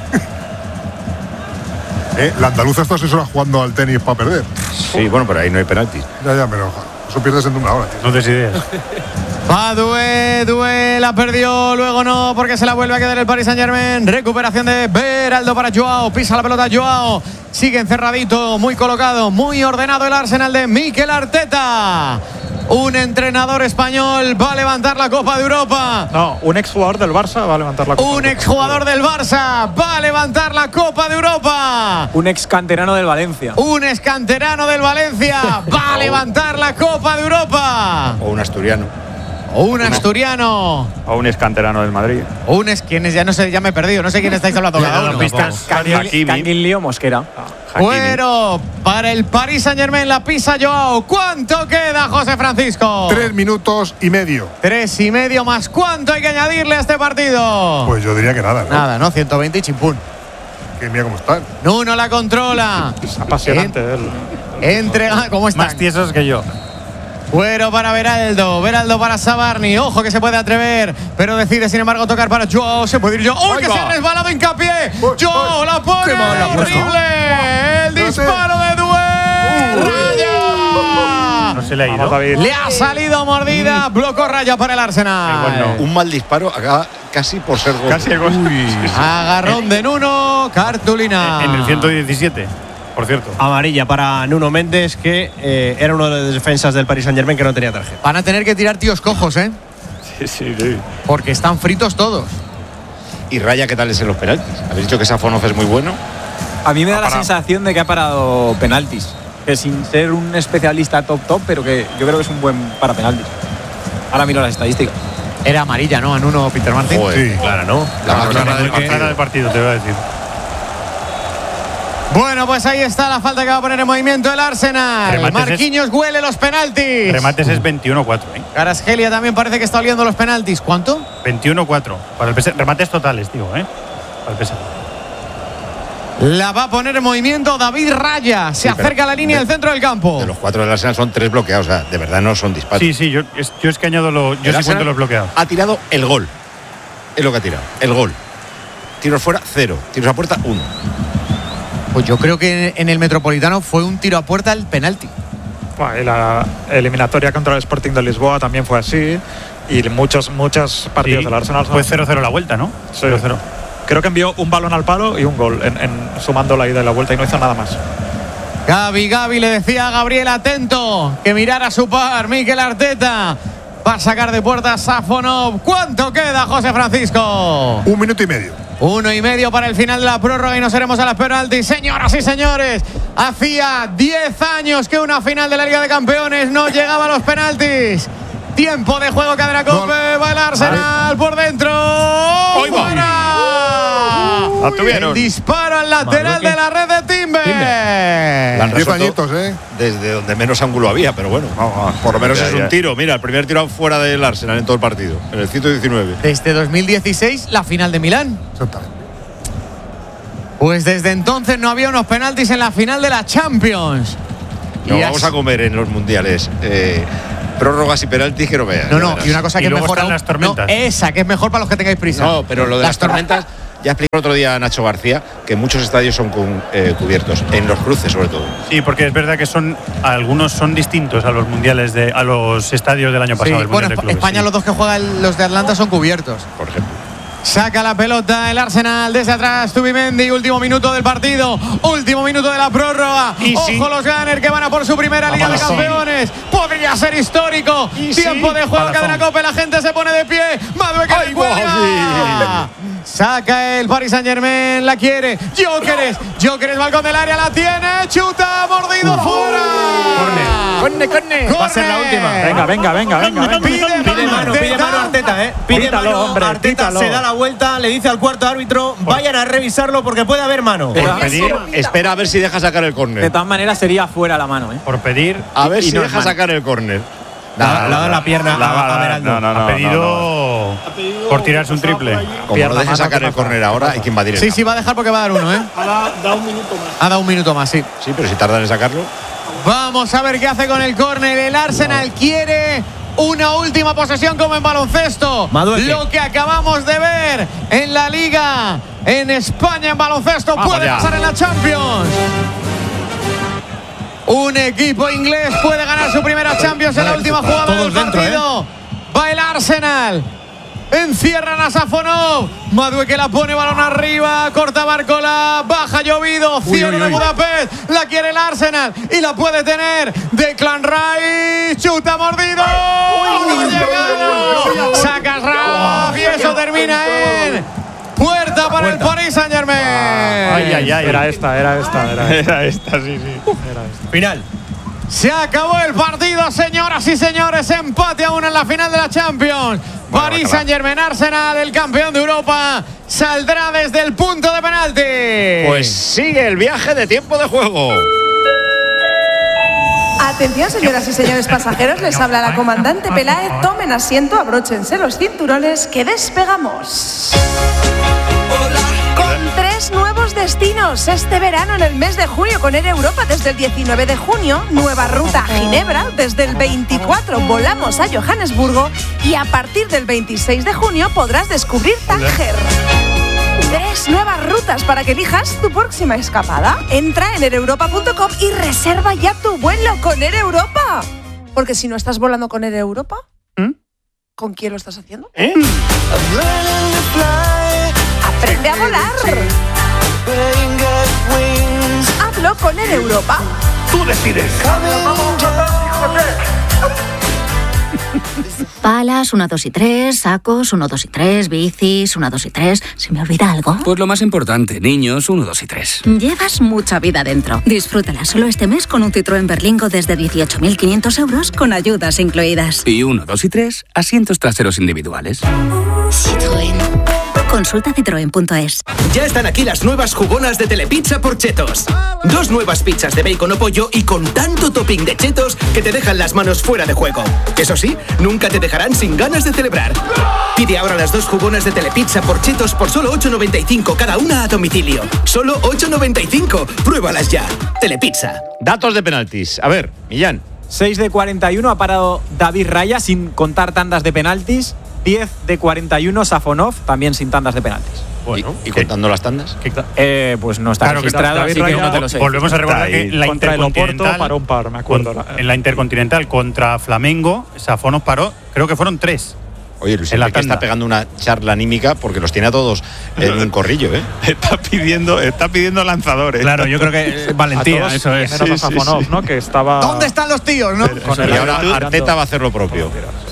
Eh, la andaluza está seis horas jugando al tenis para perder. Sí, bueno, pero ahí no hay penaltis. Ya, ya, pero eso pierdes en una hora, tío. No te des ideas. Va Doué, Doué la perdió, luego no, porque se la vuelve a quedar el Paris Saint-Germain. Recuperación de Beraldo para Joao, pisa la pelota Joao, sigue encerradito, muy colocado, muy ordenado el Arsenal de Mikel Arteta. Un entrenador español va a levantar la Copa de Europa. No, un exjugador del Barça va a levantar la Copa. Un exjugador del Barça va a levantar la Copa de Europa. Un ex canterano del Valencia. Un ex canterano del Valencia va a levantar la Copa de Europa. O un asturiano. O un asturiano. O un escanterano del Madrid. O un es quien es, ya no sé, ya me he perdido. No sé quién estáis hablando cada uno. Canguilio Mosquera. Bueno, para el Paris Saint-Germain la pisa Joao. ¿Cuánto queda, José Francisco? Tres minutos y medio. Tres y medio más. ¿Cuánto hay que añadirle a este partido? Pues yo diría que nada, ¿no? Nada, ¿no? ciento veinte y chimpún. Que mira cómo están. Nuno la controla. Es apasionante. En, el, entrega, ¿cómo están? Más tiesos que yo. Fuero para Beraldo, Beraldo para Zabarni, ojo que se puede atrever, pero decide sin embargo tocar para Joao, se puede ir Joao, ¡uy, que se ha resbalado Hincapié! ¡Joao la pone! ¡Horrible! ¡El disparo de Doué! ¡Raya! No se le ha ido. Le ha salido mordida, bloco raya para el Arsenal. Bueno, un mal disparo acaba casi por ser gol. Casi el gol. Agarrón de Nuno, cartulina. En el ciento diecisiete. Por cierto. Amarilla para Nuno Méndez, que eh, era uno de los defensas del Paris Saint-Germain que no tenía tarjeta. Van a tener que tirar tíos cojos, ¿eh? Sí, sí, sí. Porque están fritos todos. ¿Y Raya qué tal es en los penaltis? ¿Habéis dicho que Sáfonov es muy bueno? A mí me da la sensación de que ha parado penaltis. Que sin ser un especialista top top, pero que yo creo que es un buen para penaltis. Ahora miro las estadísticas. Era amarilla, ¿no? A Nuno Peter Martin. Joder, sí. Clara, ¿no? La más clara del partido. Clara del partido, te voy a decir. Bueno, pues ahí está la falta que va a poner en movimiento el Arsenal. Remates Marquinhos es, huele los penaltis. Remates es veintiuno cuatro. ¿eh? Carasgelia también parece que está oliendo los penaltis. ¿Cuánto? veintiuno cuatro. Para el P S V. Remates totales, digo, ¿eh? Para el P S V. La va a poner en movimiento David Raya. Se sí, acerca a la línea de, del centro del campo. De los cuatro del Arsenal son tres bloqueados. O sea, de verdad no son disparos. Sí, sí, yo es, yo es que añado lo, yo sí cuento los bloqueados. Ha tirado el gol. Es lo que ha tirado. El gol. Tiros fuera, cero. Tiros a puerta, uno. Pues yo creo que en el Metropolitano fue un tiro a puerta al penalti. Bueno, y la eliminatoria contra el Sporting de Lisboa también fue así. Y muchos, muchos partidos sí, del Arsenal. Fue cero cero la vuelta, ¿no? Sí. cero cero. Creo que envió un balón al palo y un gol, en, en, sumando la ida y la vuelta, y no hizo nada más. Gavi, Gavi le decía a Gabriel atento que mirara a su par, Mikel Arteta. Va a sacar de puerta Safonov. ¿Cuánto queda, José Francisco? Un minuto y medio. Uno y medio para el final de la prórroga y nos iremos a las penaltis. Señoras y señores, hacía diez años que una final de la Liga de Campeones no llegaba a los penaltis. Tiempo de juego, Cadena Cope. Va el Arsenal por dentro. ¡Hoy va! La tuvieron. El disparo al lateral de la red de Timber. La han resuelto ¿eh? desde donde menos ángulo había, pero bueno, por lo menos ya, es ya. un tiro. Mira, el primer tiro fuera del Arsenal en todo el partido, en el ciento diecinueve. Desde dos mil dieciséis, la final de Milán. Exactamente. Pues desde entonces no había unos penaltis en la final de la Champions. Nos Y vamos así- a comer en los mundiales. Eh, prórrogas y penaltis que no veas. No, ya no, verás. y una cosa Y que es luego mejor están aún- las tormentas. no, esa, que es mejor para los que tengáis prisa. No, pero lo de las, tor- tormentas, ya explicó el otro día Nacho García que muchos estadios son con, eh, cubiertos, en los cruces sobre todo. Sí, porque es verdad que son algunos son distintos a los mundiales de a los estadios del año Sí, pasado. el bueno, Mundial de Espa- Clubes, España sí. los dos que juegan los de Atlanta son cubiertos. Por ejemplo. Saca la pelota el Arsenal desde atrás. Zubimendi, último minuto del partido. Último minuto de la prórroga. Y Ojo sí. los Gunners que van a por su primera Liga de Vámonos. Campeones. Podría ser histórico. Y Tiempo sí. de juego, Palazón. Cadena Cope. La gente se pone de pie. Madueque ¡Ay, le cuelga. Saca el Paris Saint Germain. La quiere. Jóqueres. Jóqueres, balcón del área. La tiene. Chuta. Mordido fuera. Corne, corne. Va a ser la última. Venga, venga, venga, venga. venga. Pide Pide mano, pide mano Arteta, ¿eh? Pide Pítalo, mano, hombre, Arteta pítalo. se da la vuelta, le dice al cuarto árbitro, vayan a revisarlo porque puede haber mano. Pero- Por pedir, espera a ver si deja sacar el De córner. todas maneras sería fuera la mano, ¿eh? Por pedir. A ver y si no es deja mano. sacar el córner. Le ha dado la pierna La va a, a a dar. Beraldo. No, no, no. ha pedido por tirarse un triple. Como Pierna, no deje mano, sacar ¿qué el pasa? córner ahora, hay que invadir el Sí, campo. sí, va a dejar porque va a dar uno, ¿eh? Ha dado un minuto más. Ha dado un minuto más, sí. Sí, pero si tardan en sacarlo. Vamos a ver qué hace con el córner. El Arsenal quiere una última posesión como en baloncesto. Madueque. Lo que acabamos de ver en la Liga, en España en baloncesto, Vamos puede ya. pasar en la Champions. Un equipo inglés puede ganar su primera Champions en la última jugada Todos del dentro, partido. Va el Arsenal. Encierran a Safonov. Madueque la pone balón arriba. Corta Barcola. Baja Llovido. Cierre de Budapest. La quiere el Arsenal. Y la puede tener Declan Rice. Chuta mordido. ¡No ha llegado! Saca Raf. Y eso termina en puerta para el Paris Saint Germain. Ay, ay, ay. Era esta, era esta, era esta. Era esta, sí, sí. Era esta. Final. Se acabó el partido, señoras y señores. Empate aún en la final de la Champions. París Saint-Germain, Arsenal, el campeón de Europa, saldrá desde el punto de penalti. Pues sigue el viaje de tiempo de juego. Atención, señoras y señores pasajeros, les habla la comandante Peláez. Tomen asiento, abróchense los cinturones que despegamos. Con tres nuevos destinos este verano en el mes de junio con Air Europa desde el diecinueve de junio, nueva ruta a Ginebra, desde el veinticuatro volamos a Johannesburgo y a partir del veintiséis de junio podrás descubrir Tánger. Tres nuevas rutas para que elijas tu próxima escapada. Entra en air europa punto com y reserva ya tu vuelo con Air Europa. Porque si no estás volando con Air Europa, ¿con quién lo estás haciendo? ¿Eh? Aprende a volar. Hazlo con Air Europa. Tú decides. Palas, uno, dos y tres, sacos, uno, dos y tres, bicis, uno, dos y tres. ¿Se me olvida algo? Pues lo más importante, niños, uno, dos y tres. Llevas mucha vida dentro. Disfrútala solo este mes con un Citroën Berlingo desde dieciocho mil quinientos euros con ayudas incluidas. Y uno, dos y tres, asientos traseros individuales. Citroën. Consulta citroen punto es. Ya están aquí las nuevas jugonas de Telepizza por Chetos. Dos nuevas pizzas de bacon o pollo y con tanto topping de chetos que te dejan las manos fuera de juego. Eso sí, nunca te dejarán sin ganas de celebrar. Pide ahora las dos jugonas de Telepizza por Chetos por solo ocho noventa y cinco cada una a domicilio. Solo ocho noventa y cinco. Pruébalas ya. Telepizza. Datos de penaltis. A ver, Millán. seis de cuarenta y uno ha parado David Raya sin contar tandas de penaltis. diez de cuarenta y uno Safonov, también sin tandas de penaltis. Bueno, ¿Y, y contando las tandas? Eh, pues no está Claro que registrado, David así que Raya, no te lo sé. volvemos a recordar Está ahí. que la Contra el Oporto Intercontinental paró un par, me acuerdo. con- en la Intercontinental contra Flamengo, Safonov paró, creo que fueron tres. Oye, Luis en la Enrique está tanda. pegando una charla anímica porque los tiene a todos en un corrillo, ¿eh? Está pidiendo, está pidiendo lanzadores. Claro, yo creo que eh, valentía, A todos, eso es. menos a Sí, sí, Safonov, sí. ¿no? Que estaba. ¿Dónde están los tíos, no? Con Y el- ahora mirando- Arteta va a hacer lo propio.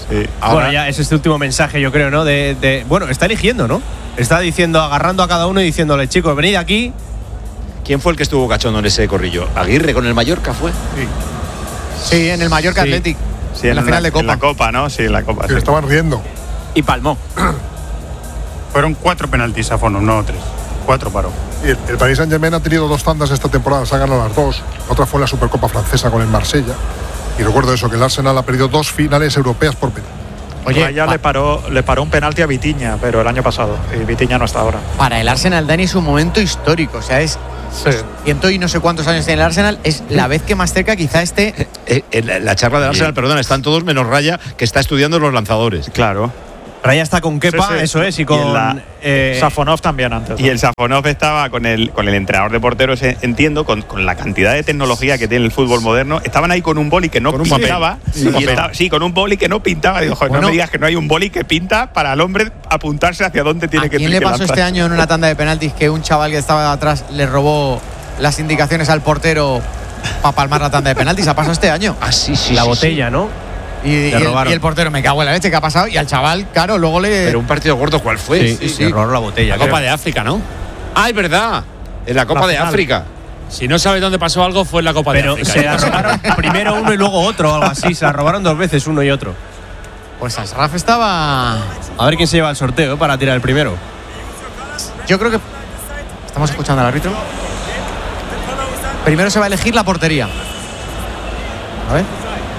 Sí. Bueno, ya es este último mensaje, yo creo, ¿no? De, de, bueno, está eligiendo, ¿no? Está diciendo, agarrando a cada uno y diciéndole, chicos, venid aquí. ¿Quién fue el que estuvo cachondo en ese corrillo? ¿Aguirre con el Mallorca fue? Sí, sí en el Mallorca sí. Athletic. Sí, en la final de Copa. En la Copa, ¿no? Sí, en la Copa. Que sí. estaban riendo. Y palmó. Fueron cuatro penaltis a fondo, no tres. Cuatro paró. Y el, el Paris Saint-Germain ha tenido dos tandas esta temporada, se han ganado las dos. La otra fue la Supercopa francesa con el Marsella. Y recuerdo eso, que el Arsenal ha perdido dos finales europeas por penalti. Oye, Raya le paró, le paró un penalti a Vitinha, pero el año pasado. Y Vitinha no está ahora. Para el Arsenal, Dani, es un momento histórico. O sea, es Sí. ciento y no sé cuántos años tiene el Arsenal. Es la vez que más cerca quizá esté. Eh, en la charla del Arsenal, perdona, están todos menos Raya, que está estudiando los lanzadores. Claro. Raya está con Kepa, Sí, sí. eso es, y Y con. en la- eh, Safonov también antes. Y el Safonov estaba con el, con el entrenador de porteros, eh, entiendo, con, con la cantidad de tecnología que tiene el fútbol moderno. Estaban ahí con un boli que no Con un pintaba. papel. Y Sí. estaba- sí, con un boli que no pintaba. Digo, joder, Bueno. no me digas que no hay un boli que pinta para el hombre apuntarse hacia dónde tiene ¿A que quién le que pasó lanzar. este año en una tanda de penaltis que un chaval que estaba atrás le robó las indicaciones al portero para palmar la tanda de penaltis? ¿Ha pasado este año? Ah, sí, sí. la sí, botella, ¿no? Y, y el, y el portero, me cago en la leche, ¿qué ha pasado? Y al chaval, claro, luego le. sí. Pero un partido gordo, ¿cuál fue? Sí, sí, sí. Le robó la botella. La Copa de África, ¿no? Ah, es verdad. En la Copa La de final. África. Si no sabes dónde pasó algo, fue en la Copa Pero de África. se la robaron primero uno y luego otro, o algo así. Se la robaron dos veces, uno y otro. Pues Asraf estaba. A ver quién se lleva el sorteo ¿eh? para tirar el primero. Yo creo que. Estamos escuchando al árbitro. Primero se va a elegir la portería. A ver.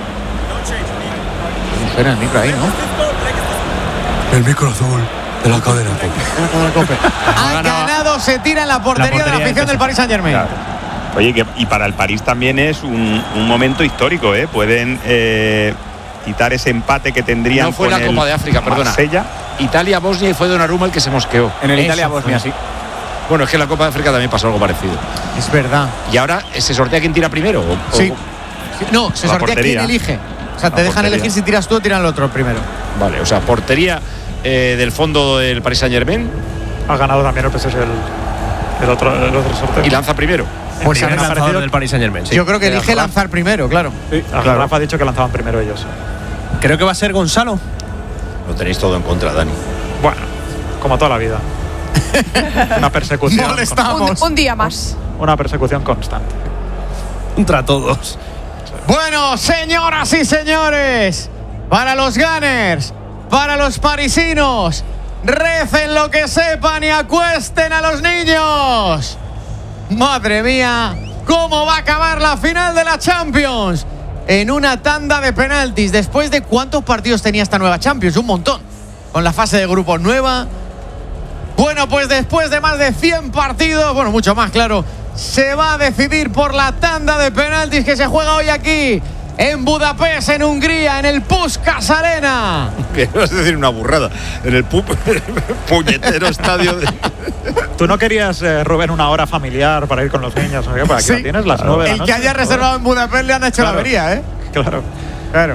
Suena el micro ahí, ¿no? El micro azul de la cadena. Ha ganado, se tira en la portería, La portería de la afición de del Paris Saint-Germain. Claro. Oye, que, y para el París también es un, un momento histórico, ¿eh? Pueden eh, quitar ese empate que tendrían No fue con la el Copa de África, perdona. Marsella. Italia-Bosnia y fue Donnarumma el que se mosqueó. En el Eso Italia-Bosnia, fue. sí. Bueno, es que en la Copa de África también pasó algo parecido. Es verdad. ¿Y ahora se sortea quién tira primero? ¿O- o- Sí. Sí, No, se La sortea portería. quién elige. O sea, te La dejan portería. elegir si tiras tú o tiran el otro primero. Vale, o sea, portería eh, del fondo del Paris Saint-Germain Ha ganado también el P S G el, el, otro, el otro sorteo. y lanza primero. Pues Primer a mí me ha lanzador parecido- del Paris Saint-Germain. sí. Yo creo que Pero elige Rafa- lanzar primero, claro. Sí, Claro. Rafa ha dicho que lanzaban primero ellos. Creo que va a ser Gonzalo. Lo tenéis todo en contra, Dani. Bueno, como toda la vida. Una persecución. Molestamos. Un, un día más. Una persecución constante. Contra todos. Bueno, señoras y señores, para los Gunners, para los parisinos, recen lo que sepan y acuesten a los niños. Madre mía, ¿cómo va a acabar la final de la Champions? En una tanda de penaltis. ¿Después de cuántos partidos tenía esta nueva Champions? Un montón. Con la fase de grupos nueva. Bueno, pues después de más de cien partidos, bueno, mucho más, claro, se va a decidir por la tanda de penaltis que se juega hoy aquí, en Budapest, en Hungría, en el Puskás Arena. Que vas a decir una burrada. En el pu puñetero estadio de... ¿Tú no querías, eh, Rubén, una hora familiar para ir con los niños? ¿No? Para aquí Sí. la tienes las nueve de la El noche. que haya reservado en Budapest le han hecho Claro. la avería, ¿eh? Claro. Claro.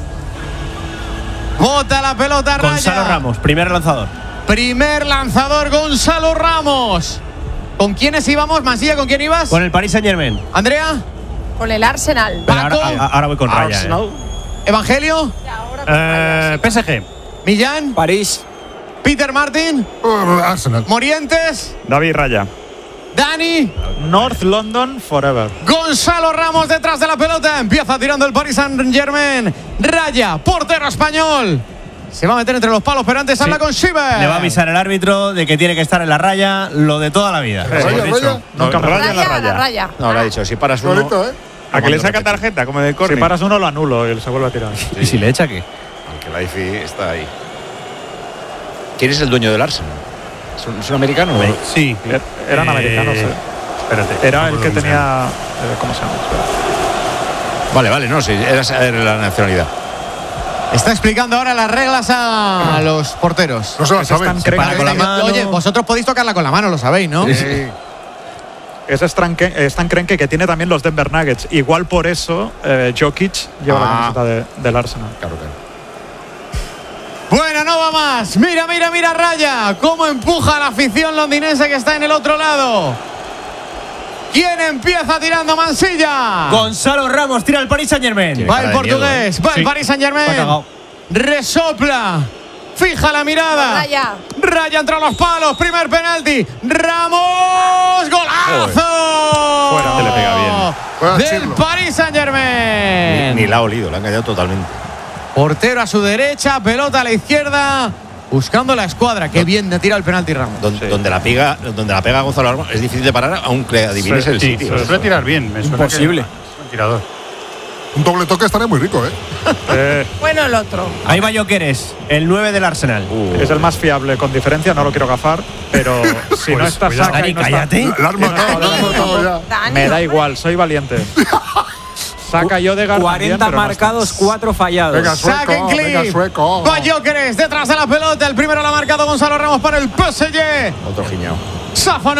Bota la pelota, Raya. Gonzalo Ramos, primer lanzador. Primer lanzador, Gonzalo Ramos. ¿Con quiénes íbamos, Mansilla? ¿Con quién ibas? Con el Paris Saint-Germain. Andrea, Con el Arsenal. Pero ahora, Paco. a- ahora voy con Raya. Arsenal. Evangelio, Eh, P S G. Millán, París. Peter Martin, Oh, Arsenal. Morientes, David Raya. Dani, North London Forever. Gonzalo Ramos detrás de la pelota. Empieza tirando el Paris Saint-Germain. Raya, portero español. Se va a meter entre los palos, pero antes habla con Schieber. Le va a avisar el árbitro de que tiene que estar en la raya, lo de toda la vida. Raya, hemos dicho. raya. No, Nunca raya, Raya, la raya. la raya. No, lo ha dicho. Si paras uno... Bonito, ¿eh? A que le saca tarjeta, como de Si córner. paras uno, lo anulo y él se vuelve a tirar. ¿Y si le echa qué? Aunque la I F I está ahí. ¿Quién es el dueño del Arsenal? ¿Es un, es un americano? o- Sí. Er- Eran Eh, americanos. eh. Espérate. Era no el me que acuerdo cómo se llama. tenía. eh, ¿Cómo se llama? Espera. Vale, vale, no, sí, era saber la nacionalidad. Está explicando ahora las reglas a los porteros. No se la Ese es saben. tan Se para crenque- con la mano. Oye, vosotros podéis tocarla con la mano, lo sabéis, ¿no? Sí. Ese es tan, que- es tan crenque que tiene también los Denver Nuggets. Igual por eso eh, Jokic lleva Ah. la camiseta de- del Arsenal. Claro, claro. Bueno, no va más. Mira, mira, mira, Raya. Cómo empuja a la afición londinense que está en el otro lado. ¿Quién empieza tirando, Mansilla? Gonzalo Ramos tira el Paris Saint-Germain. Tiene Va cara el de miedo, portugués, ¿eh? va el Sí. Paris Va Saint-Germain. cagao. resopla, fija la mirada. Raya. Raya entre los palos, primer penalti. Ramos, golazo. Fuera, te le pega bien. Del Paris Saint-Germain. Ni, ni la ha olido, la ha engañado totalmente. Portero a su derecha, pelota a la izquierda, buscando la escuadra. Qué bien de tira el penalti Ramos. Donde, donde la pega, donde la pega Gonzalo Ramos es difícil de parar, aunque adivines el Sí, sitio. se suele tirar bien. Me suena Imposible. que es buen tirador. Un doble toque estaría muy rico, ¿eh? Eh, Bueno, el otro. Ahí va Gyökeres, el nueve del Arsenal. es el más fiable con diferencia, no lo quiero gafar, pero si no está cuidado. Saka y Dani, no está- cállate. La has matado, la has matado ya. Dani. Me da igual, soy valiente. Saka y Odegaard cuarenta también, pero no marcados, están. cuatro fallados. Venga, Saca en sueco, venga, clip. sueco. Va Gyökeres detrás de la pelota. El primero lo ha marcado Gonzalo Ramos para el P S G. Otro giñao. Safo